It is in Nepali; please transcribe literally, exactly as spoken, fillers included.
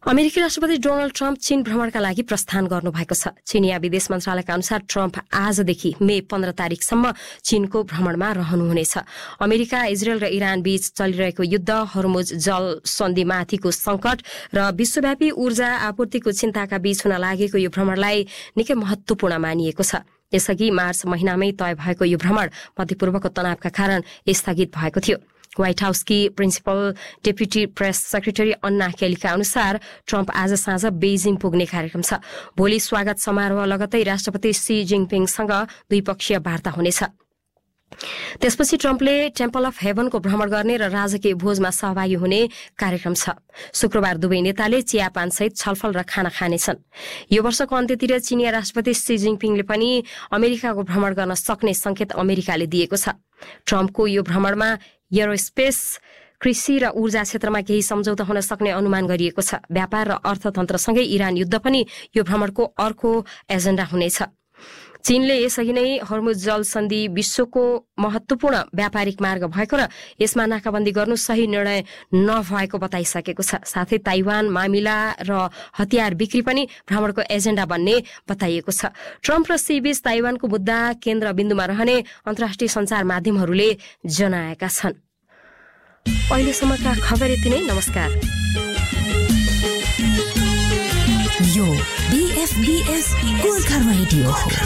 अमेरिकी राष्ट्रपति डोनाल्ड ट्रम्प चीन भ्रमणका लागि प्रस्थान गर्नुभएको छ। चीनिया विदेश मन्त्रालयका अनुसार ट्रम्प आजदेखि मे पन्ध्र तारिकसम्म चीनको भ्रमणमा रहनुहुनेछ। अमेरिका, इजरायल र इरान बीच चलिरहेको युद्ध, हर्मुज जल सन्धिमाथिको संकट र विश्वव्यापी ऊर्जा आपूर्तिको चिन्ताका बीच हुन लागेको यो भ्रमणलाई निकै महत्वपूर्ण मानिएको छ। यसअघि मार्च महिनामै तय भएको यो भ्रमण मध्यपूर्वको तनावका कारण स्थगित भएको थियो। White हाउसकी principal deputy press secretary Anna केलीका अनुसार ट्रम्प आज साँझ बेजिङ पुग्ने कार्यक्रम छ। भोलि स्वागत समारोह लगत्तै राष्ट्रपति सी जिङपिङसँग द्विपक्षीय वार्ता हुनेछ। त्यसपछि ट्रम्पले टेम्पल अफ हेभनको भ्रमण गर्ने र राजकीय भोजमा सहभागी हुने कार्यक्रम छ। शुक्रबार दुवै नेताले चियापानसहित छलफल र खाना खानेछन्। यो वर्षको अन्त्यतिर चीनिया राष्ट्रपति सी जिङपिङले पनि अमेरिकाको भ्रमण गर्न सक्ने संकेत अमेरिकाले दिएको छ। ट्रम्पको यो भ्रमणमा एरोस्पेस, कृषि र ऊर्जा क्षेत्रमा केही सम्झौता हुन सक्ने अनुमान गरिएको छ। व्यापार र अर्थतन्त्रसँगै इरान युद्ध पनि यो भ्रमणको अर्को एजेण्डा हुनेछ। चीनले यसअघि नै हर्मुज जल सन्धि विश्वको महत्वपूर्ण व्यापारिक मार्ग भएको र यसमा नाकाबन्दी गर्नु सही निर्णय नभएको बताइसकेको छ। साथै ताइवान मामिला र हतियार बिक्री पनि भ्रमणको एजेण्डा बन्ने बताइएको छ। ट्रम्प र सी बीच ताइवानको मुद्दा केन्द्रबिन्दुमा रहने अन्तर्राष्ट्रिय सञ्चार माध्यमहरूले जनाएका छन्। अहिलेसम्मका खबर यति नै। नमस्कार। यो बीएफबीएस गोर्खा रेडियो हो।